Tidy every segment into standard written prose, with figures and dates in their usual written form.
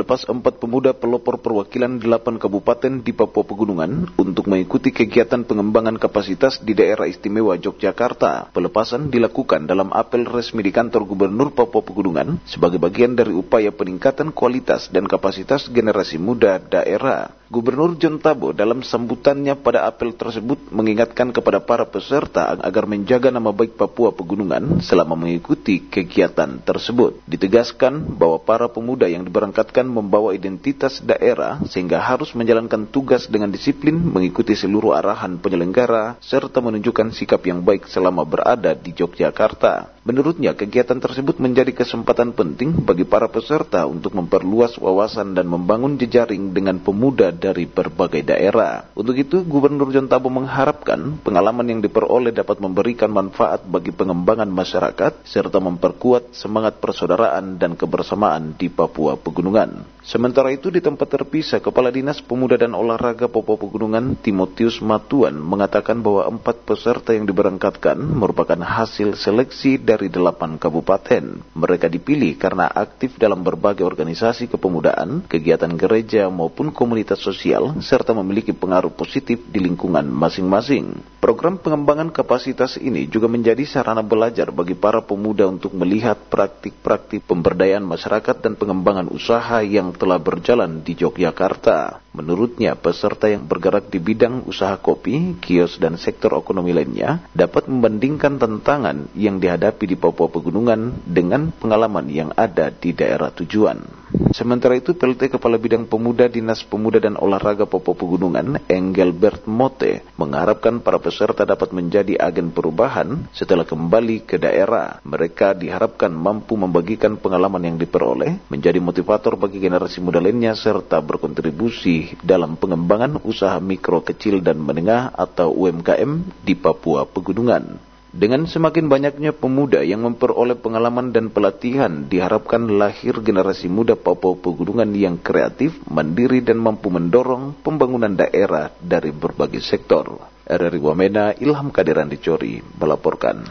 Lepas 4 pemuda pelopor perwakilan 8 kabupaten di Papua Pegunungan untuk mengikuti kegiatan pengembangan kapasitas di daerah istimewa Yogyakarta. Pelepasan dilakukan dalam apel resmi di kantor Gubernur Papua Pegunungan sebagai bagian dari upaya peningkatan kualitas dan kapasitas generasi muda daerah. Gubernur John Tabo dalam sambutannya pada apel tersebut mengingatkan kepada para peserta agar menjaga nama baik Papua Pegunungan selama mengikuti kegiatan tersebut. Ditegaskan bahwa para pemuda yang diberangkatkan membawa identitas daerah sehingga harus menjalankan tugas dengan disiplin, mengikuti seluruh arahan penyelenggara, serta menunjukkan sikap yang baik selama berada di Yogyakarta. Menurutnya, kegiatan tersebut menjadi kesempatan penting bagi para peserta untuk memperluas wawasan dan membangun jejaring dengan pemuda dari berbagai daerah. Untuk itu, Gubernur John Tabo mengharapkan pengalaman yang diperoleh dapat memberikan manfaat bagi pengembangan masyarakat, serta memperkuat semangat persaudaraan dan kebersamaan di Papua Pegunungan. Sementara itu, di tempat terpisah, Kepala Dinas Pemuda dan Olahraga Papua Pegunungan, Timotius Matuan, mengatakan bahwa 4 peserta yang diberangkatkan merupakan hasil seleksi dari 8 kabupaten. Mereka dipilih karena aktif dalam berbagai organisasi kepemudaan, kegiatan gereja maupun komunitas sosial, serta memiliki pengaruh positif di lingkungan masing-masing. Program pengembangan kapasitas ini juga menjadi sarana belajar bagi para pemuda untuk melihat praktik-praktik pemberdayaan masyarakat dan pengembangan usaha yang telah berjalan di Yogyakarta. Menurutnya, peserta yang bergerak di bidang usaha kopi, kios, dan sektor ekonomi lainnya dapat membandingkan tantangan yang dihadapi di Papua Pegunungan dengan pengalaman yang ada di daerah tujuan. Sementara itu, PLT Kepala Bidang Pemuda Dinas Pemuda dan Olahraga Papua Pegunungan, Engelbert Mote, mengharapkan para peserta dapat menjadi agen perubahan setelah kembali ke daerah. Mereka diharapkan mampu membagikan pengalaman yang diperoleh, menjadi motivator bagi generasi muda lainnya, serta berkontribusi dalam pengembangan usaha mikro, kecil, dan menengah atau UMKM di Papua Pegunungan. Dengan semakin banyaknya pemuda yang memperoleh pengalaman dan pelatihan, diharapkan lahir generasi muda Papua Pegunungan yang kreatif, mandiri, dan mampu mendorong pembangunan daerah dari berbagai sektor. RRI Wamena, Ilham Kadiran Dicori, melaporkan.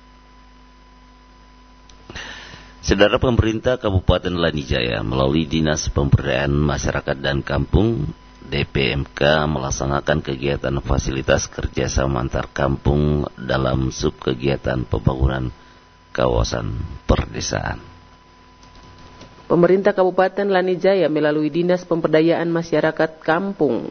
Saudara, pemerintah Kabupaten Lanijaya melalui Dinas Pemberdayaan Masyarakat dan Kampung DPMK melaksanakan kegiatan fasilitas kerjasama antar kampung dalam subkegiatan pembangunan kawasan perdesaan. Pemerintah Kabupaten Lanijaya melalui Dinas Pemberdayaan Masyarakat Kampung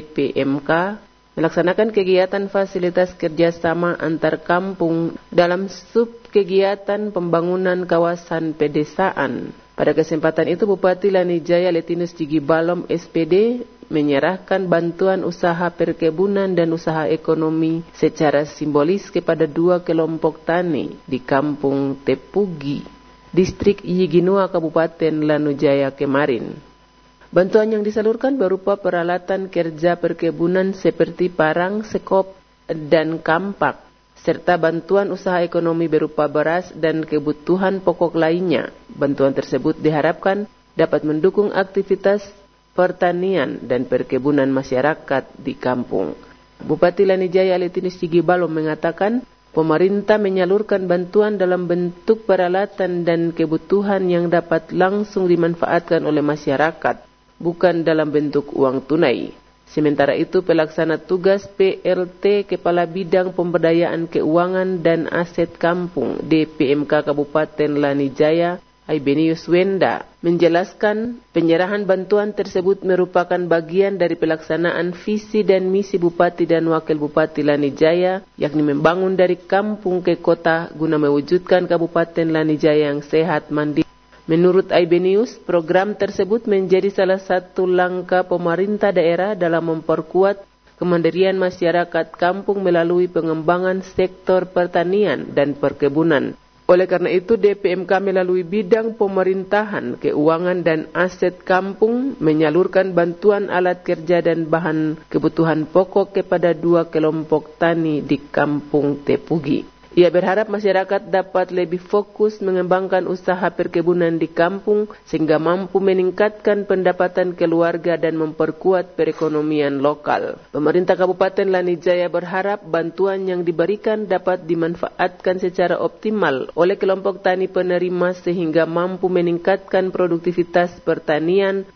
DPMK melaksanakan kegiatan fasilitas kerjasama antar kampung dalam subkegiatan pembangunan kawasan pedesaan. Pada kesempatan itu, Bupati Lanijaya Letinus Jigi Balom SPD menyerahkan bantuan usaha perkebunan dan usaha ekonomi secara simbolis kepada 2 kelompok tani di Kampung Tepugi, Distrik Yiginua, Kabupaten Lanijaya kemarin. Bantuan yang disalurkan berupa peralatan kerja perkebunan seperti parang, sekop, dan kampak, serta bantuan usaha ekonomi berupa beras dan kebutuhan pokok lainnya. Bantuan tersebut diharapkan dapat mendukung aktivitas pertanian dan perkebunan masyarakat di kampung. Bupati Lanijaya Letinus Jigi Balom mengatakan, pemerintah menyalurkan bantuan dalam bentuk peralatan dan kebutuhan yang dapat langsung dimanfaatkan oleh masyarakat, bukan dalam bentuk uang tunai. Sementara itu, pelaksana tugas PLT Kepala Bidang Pemberdayaan Keuangan dan Aset Kampung DPMK Kabupaten Lanijaya, Aibenius Wenda, menjelaskan penyerahan bantuan tersebut merupakan bagian dari pelaksanaan visi dan misi Bupati dan Wakil Bupati Lanijaya, yakni membangun dari kampung ke kota guna mewujudkan Kabupaten Lanijaya yang sehat mandiri. Menurut Aibenius, program tersebut menjadi salah satu langkah pemerintah daerah dalam memperkuat kemandirian masyarakat kampung melalui pengembangan sektor pertanian dan perkebunan. Oleh karena itu, DPMK melalui bidang pemerintahan, keuangan, dan aset kampung menyalurkan bantuan alat kerja dan bahan kebutuhan pokok kepada 2 kelompok tani di Kampung Tepugi. Ia berharap masyarakat dapat lebih fokus mengembangkan usaha perkebunan di kampung sehingga mampu meningkatkan pendapatan keluarga dan memperkuat perekonomian lokal. Pemerintah Kabupaten Lanijaya berharap bantuan yang diberikan dapat dimanfaatkan secara optimal oleh kelompok tani penerima sehingga mampu meningkatkan produktivitas pertanian